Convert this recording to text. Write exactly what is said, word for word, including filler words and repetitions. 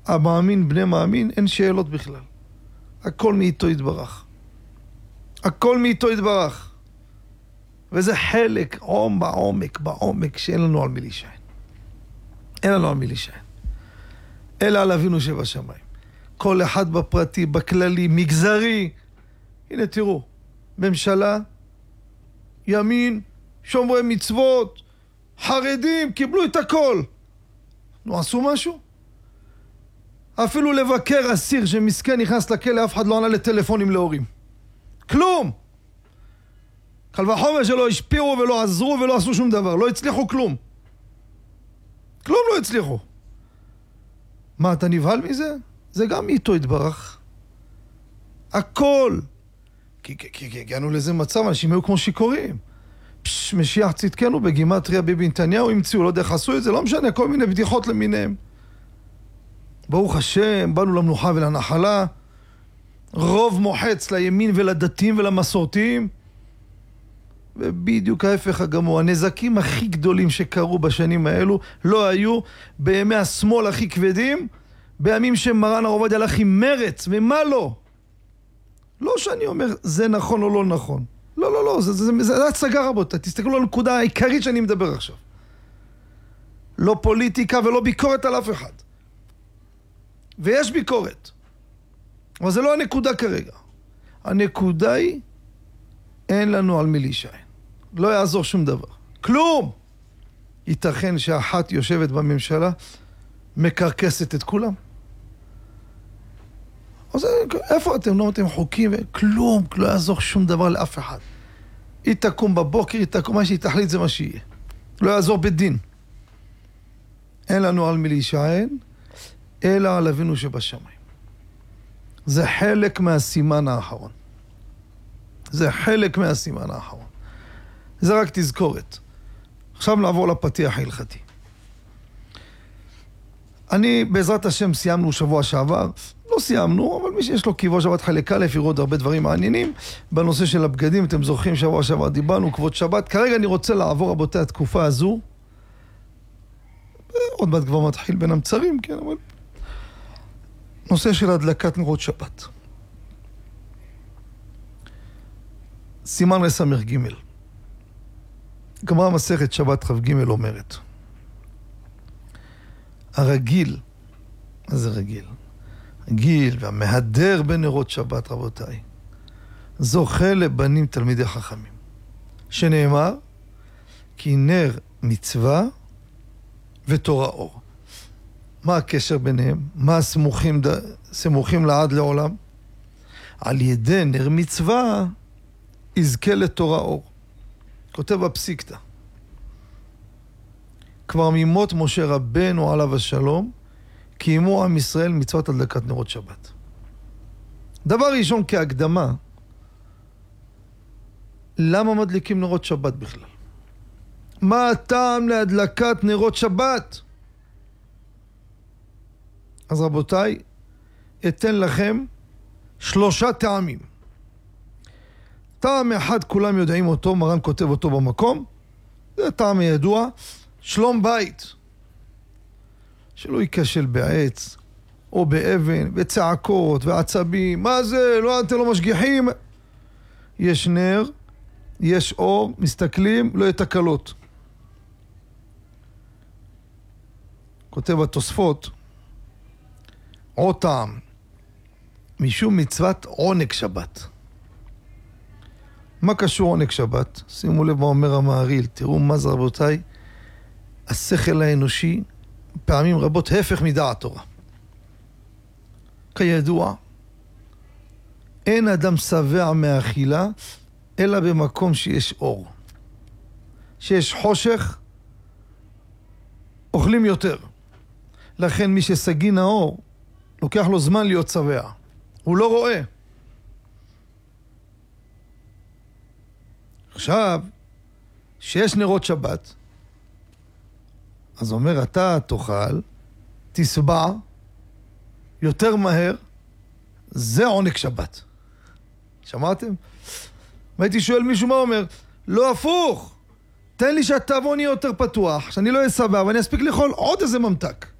המאמין בני מאמין, אין שאלות בכלל. הכל מאיתו יתברך. הכל מאיתו יתברך. וזה חלק עום בעומק, בעומק, שאין לנו על מי להישען. אין לנו על מי להישען. אלא על אבינו שבשמיים. כל אחד בפרטי, בכללי, מגזרי. הנה תראו, ממשלה, ימין, שומרי מצוות, חרדים, קיבלו את הכל. נו, עשו משהו? אפילו לבקר אסיר שמסכן נכנס לכלא, אף אחד לא ענה לטלפונים להורים. כלום! קל וחומר שלא השפיעו ולא עזרו ולא עשו שום דבר. לא הצליחו כלום. כלום לא הצליחו. מה, אתה נבהל מזה? זה גם איתו התברך. הכל. כי, כי, כי, כי הגענו לזה מצב, אנשים היו כמו שיקורים. פש, משיח צדקנו בגימטריה ביבי נתניהו, המציאו, לא יודע איך עשו את זה, לא משנה, כל מיני בדיחות למיניהם. ברוך השם, באנו למנוחה ולנחלה, רוב מוחץ לימין ולדתיים ולמסורתיים, ובדיוק ההפך הגמור. הנזקים הכי גדולים שקרו בשנים האלו לא היו בימי השמאל הכי כבדים, בימים שמרן הרב עובדיה הלך עם מרץ, ומה לא? לא שאני אומר זה נכון או לא נכון. לא, לא, לא, זה, זה, זה, זה הצגה רבותיי. תסתכלו על הנקודה העיקרית שאני מדבר עכשיו. לא פוליטיקה ולא ביקורת על אף אחד. ויש ביקורת. אבל זה לא הנקודה כרגע. הנקודה היא, אין לנו על מי להישען. לא יעזור שום דבר. כלום! ייתכן שאחת יושבת בממשלה, מקרקסת את כולם. אז איפה אתם? לא נותנים חוקים? כלום, לא יעזור שום דבר לאף אחד. היא תקום בבוקר, היא תקום, מה שהיא תחליט זה מה שיהיה. לא יעזור בדין. אין לנו על מי להישען, אלא על אבינו שבשמיים. זה חלק מהסימן האחרון. זה חלק מהסימן האחרון. זה רק תזכורת. עכשיו נעבור לפתיח ההלכתי. אני, בעזרת השם, סיימנו שבוע שעבר. לא סיימנו, אבל מי שיש לו כיבוד שבת חלק א' יראו עוד הרבה דברים מעניינים. בנושא של הבגדים, אתם זוכרים, שבוע שעבר דיברנו, כבוד שבת. כרגע אני רוצה לעבור, רבותי, התקופה הזו. עוד מעט כבר מתחיל בין המצרים, כן, אבל... נושא של הדלקת נרות שבת. סימן רס"ג. גמרא מסכת שבת כ"ג אומרת, הרגיל, מה זה רגיל? רגיל והמהדר בנרות שבת, רבותיי, זוכה לבנים תלמידי חכמים. שנאמר, כי נר מצווה ותורה אור. מה הקשר ביניהם? מה סמוכים, סמוכים לעד לעולם? על ידי נר מצווה יזכה לתורה אור. כותב בפסיקתא. כבר ממות משה רבנו עליו השלום, קיימו עם ישראל מצוות הדלקת נרות שבת. דבר ראשון כהקדמה, למה מדליקים נרות שבת בכלל? מה הטעם להדלקת נרות שבת? אז רבותיי, אתן לכם שלושה טעמים. טעם אחד כולם יודעים אותו, מרן כותב אותו במקום, זה טעם ידוע, שלום בית. שלא ייכשל בעץ או באבן וצעקות ועצבים, מה זה? לא, אתם לא משגיחים. יש נר, יש אור, מסתכלים, לא יהיה תקלות. כותב התוספות, עוד טעם, משום מצוות עונג שבת. מה קשור עונג שבת? שימו לב מה אומר המהרי"ל, תראו מה זה רבותיי, השכל האנושי פעמים רבות הפך מדעת תורה. כידוע, אין אדם שבע מאכילה אלא במקום שיש אור. שיש חושך, אוכלים יותר. לכן מי שסגין האור, לוקח לו זמן להיות שבע. הוא לא רואה. עכשיו, שיש נרות שבת, אז אומר, אתה תאכל, תשבע, יותר מהר, זה עונג שבת. שמעתם? והייתי שואל מישהו מה אומר, לא הפוך, תן לי שהתאבון יהיה יותר פתוח, שאני לא אסבע, ואני אספיק לאכול עוד איזה ממתק.